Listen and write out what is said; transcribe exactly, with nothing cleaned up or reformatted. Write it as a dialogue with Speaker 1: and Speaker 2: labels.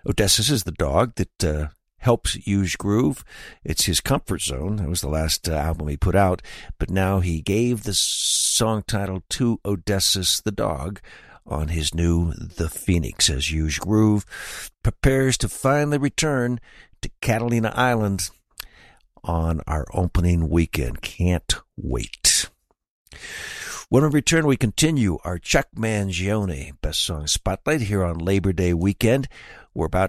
Speaker 1: Odysseus is the dog that uh, helps Huge Groove. It's his comfort zone. That was the last uh, album he put out. But now he gave the song title to Odysseus the dog on his new The Phoenix, as Huge Groove prepares to finally return to Catalina Island on our opening weekend. Can't wait. When we return, we continue our Chuck Mangione Best Song Spotlight here on Labor Day weekend. We're about